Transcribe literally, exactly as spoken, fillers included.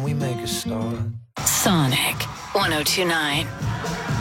We make a start. Sonic one oh two nine.